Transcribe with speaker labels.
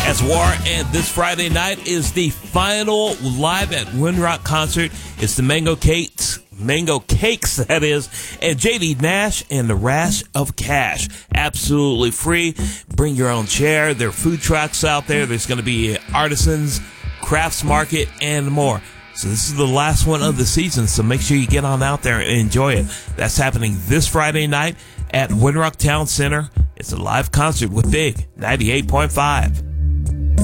Speaker 1: As War, and this Friday night is the final live at Windrock concert. It's the Mango Cakes, that is, and JD Nash and the Rash of Cash. Absolutely free. Bring your own chair. There are food trucks out there. There's going to be artisans, crafts market, and more. So this is the last one of the season, so make sure you get on out there and enjoy it. That's happening this Friday night at Windrock Town Center. It's a live concert with Big 98.5.